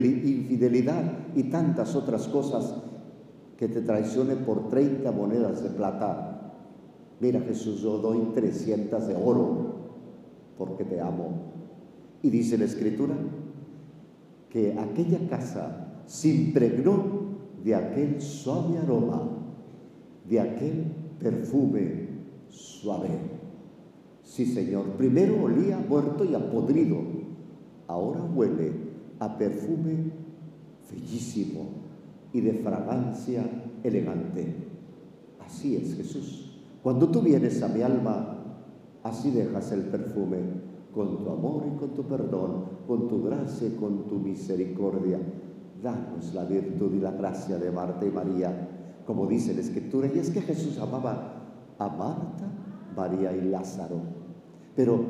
infidelidad y tantas otras cosas, que te traicione por 30 monedas de plata. Mira, Jesús, yo doy 300 de oro porque te amo. Y dice la Escritura que aquella casa se impregnó de aquel suave aroma, de aquel perfume suave. Sí, Señor, primero olía muerto y a podrido, ahora huele a perfume bellísimo y de fragancia elegante. Así es, Jesús. Cuando tú vienes a mi alma, así dejas el perfume, con tu amor y con tu perdón, con tu gracia y con tu misericordia. Danos la virtud y la gracia de Marta y María, como dice la Escritura. Y es que Jesús amaba a Marta, María y Lázaro. Pero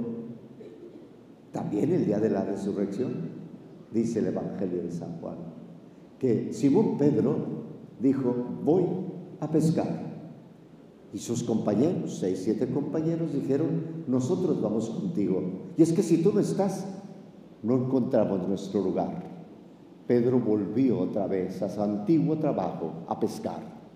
también el día de la resurrección, dice el Evangelio de San Juan, que Simón Pedro dijo: voy a pescar. Y sus compañeros, 6, 7 compañeros, dijeron: nosotros vamos contigo. Y es que si tú no estás, no encontramos nuestro lugar. Pedro volvió otra vez a su antiguo trabajo, a pescar.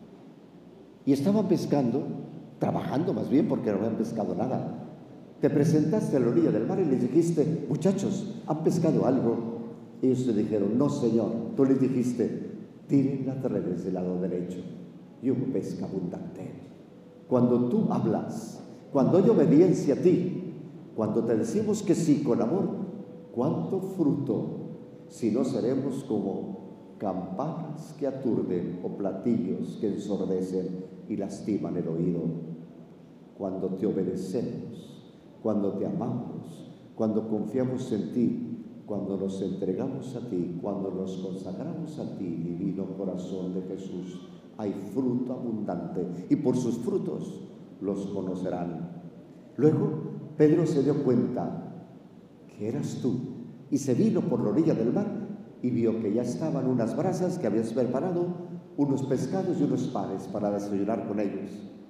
Y estaban pescando, trabajando más bien, porque no habían pescado nada. Te presentaste a la orilla del mar y les dijiste: muchachos, ¿han pescado algo? Ellos te dijeron: no, Señor. Tú les dijiste: tiren las redes del lado derecho. Y hubo pesca abundante. Cuando tú hablas, cuando hay obediencia a ti, cuando te decimos que sí con amor, ¿cuánto fruto? Si no, seremos como campanas que aturden o platillos que ensordecen y lastiman el oído. Cuando te obedecemos, cuando te amamos, cuando confiamos en ti, cuando nos entregamos a ti, cuando nos consagramos a ti, divino corazón de Jesús, hay fruto abundante, y por sus frutos los conocerán. Luego Pedro se dio cuenta que eras tú, y se vino por la orilla del mar y vio que ya estaban unas brasas, que habías preparado unos pescados y unos panes para desayunar con ellos.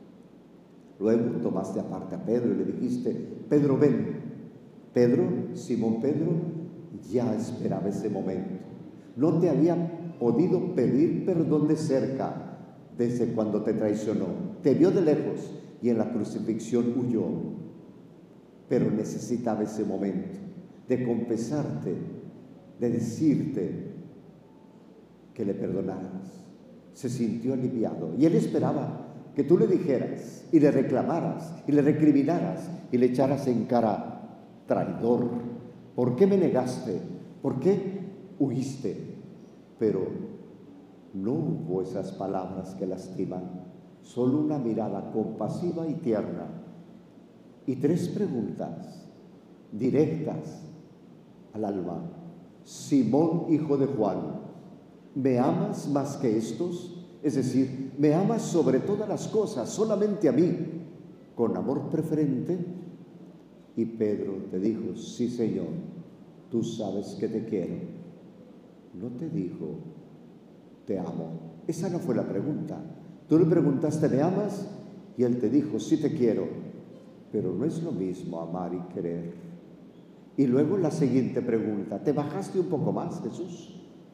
Luego tomaste aparte a Pedro y le dijiste: Pedro, ven. Pedro, Simón Pedro, ya esperaba ese momento. No te había podido pedir perdón de cerca desde cuando te traicionó. Te vio de lejos y en la crucifixión huyó. Pero necesitaba ese momento de confesarte, de decirte que le perdonaras. Se sintió aliviado y él esperaba que tú le dijeras y le reclamaras y le recriminaras y le echaras en cara: traidor, ¿por qué me negaste? ¿Por qué huiste? Pero no hubo esas palabras que lastiman, solo una mirada compasiva y tierna y 3 preguntas directas al alma. Simón, hijo de Juan, ¿me amas más que estos? Es decir, ¿me amas sobre todas las cosas, solamente a mí, con amor preferente? Y Pedro te dijo: sí, Señor, tú sabes que te quiero. No te dijo: te amo. Esa no fue la pregunta. Tú le preguntaste: ¿me amas? Y él te dijo: sí, te quiero. Pero no es lo mismo amar y querer. Y luego la siguiente pregunta: ¿te bajaste un poco más, Jesús?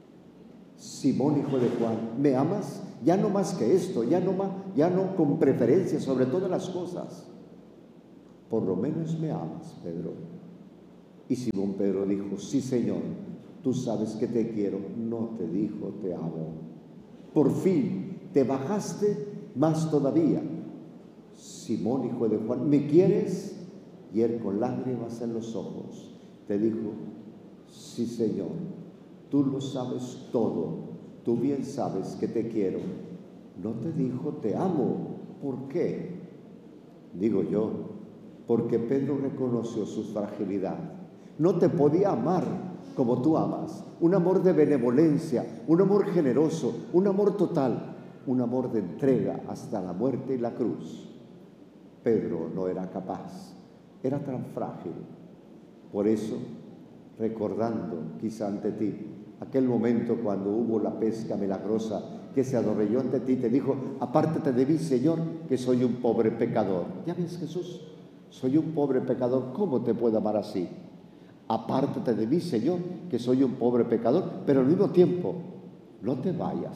Simón, hijo de Juan, ¿me amas? Ya no más que esto, ya no con preferencia sobre todas las cosas. Por lo menos me amas, Pedro. Y Simón Pedro dijo: sí, Señor, tú sabes que te quiero. No te dijo: te amo. Por fin te bajaste más todavía. Simón, hijo de Juan, ¿me quieres? Y él, con lágrimas en los ojos, te dijo: sí, Señor, tú lo sabes todo, tú bien sabes que te quiero. No te dijo: te amo. ¿Por qué? Digo yo, porque Pedro reconoció su fragilidad. No te podía amar como tú amas, un amor de benevolencia, un amor generoso, un amor total, un amor de entrega hasta la muerte y la cruz. Pedro no era capaz, era tan frágil. Por eso, recordando quizá ante ti aquel momento cuando hubo la pesca milagrosa, que se arrodilló ante ti y te dijo: apártate de mí, Señor, que soy un pobre pecador. ¿Ya ves, Jesús? Soy un pobre pecador, ¿cómo te puedo amar así? apártate de mí, Señor, que soy un pobre pecador, pero al mismo tiempo, no te vayas